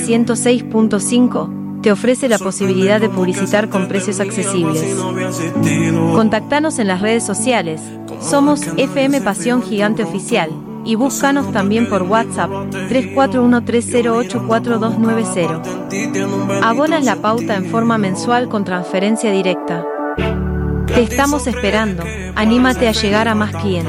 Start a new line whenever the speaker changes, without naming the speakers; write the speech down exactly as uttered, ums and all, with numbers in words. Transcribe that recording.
ciento seis punto cinco te ofrece la posibilidad de publicitar con precios accesibles. Contactanos en las redes sociales, somos F M Pasión Gigante Oficial, y búscanos también por WhatsApp tres cuatro uno tres cero ocho cuatro dos nueve cero. Abonas la pauta en forma mensual con transferencia directa. Te estamos esperando, anímate a llegar a más clientes.